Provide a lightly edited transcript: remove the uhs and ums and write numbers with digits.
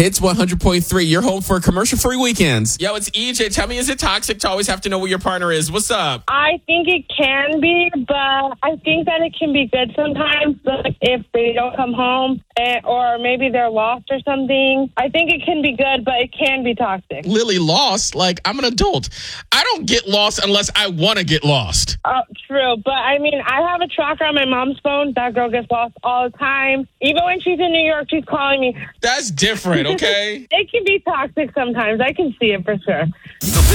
Hits 100.3. You're home for commercial-free weekends. Yo, it's EJ. Tell me, is it toxic to always have to know where your partner is? What's up? I think it can be, but I think that it can be good sometimes. Like if they don't come home or maybe they're lost or something. I think it can be good, but it can be toxic. Lily, lost? Like, I'm an adult. I don't get lost unless I want to get lost. True. But I mean, I have a tracker on my mom's phone. That girl gets lost all the time. Even when she's in New York, she's calling me. That's different, okay? It can be toxic sometimes. I can see it for sure.